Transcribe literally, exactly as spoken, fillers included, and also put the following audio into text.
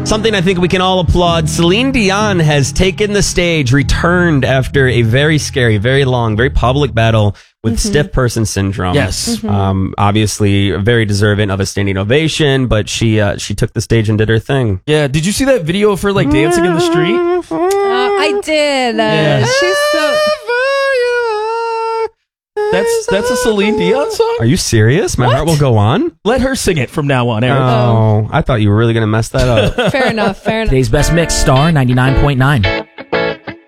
Something I think we can all applaud. Celine Dion has taken the stage, returned after a very scary, very long, very public battle with mm-hmm. stiff person syndrome. Yes. Mm-hmm. Um, obviously very deserving of a standing ovation, but she uh, she took the stage and did her thing. Yeah. Did you see that video of her like dancing in the street? Uh, I did. Uh, Yeah. She's so... That's that's a Celine Dion song? Are you serious? My What? Heart Will Go On? Let her sing it from now on, Eric. Oh, I thought you were really going to mess that up. Fair enough, fair enough. Today's best mix, Star ninety-nine point nine.